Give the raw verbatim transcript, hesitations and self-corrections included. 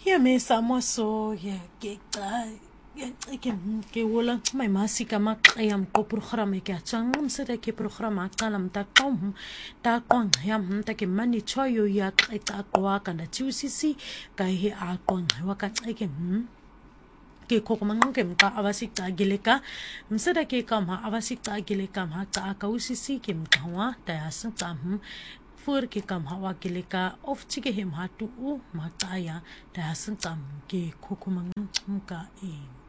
Ya me samoso ya ke ya ke ke wala my masika maqayam ko programa ke atshang mseda ke programa aqala mtaqom ta qonqa yam ta ke mani choyo ya qeqa qwa kana tiusisi ka he a qonqa wa ka xeke hm ke kokomanqo ke mqa abasicagile ka mseda ke kama abasicagile kama xa ka usisi ke mqawa ta yasqa hm voor ke kam hawa kileka of chike hem hatu u mataya da hasan tam ke kokumang ka e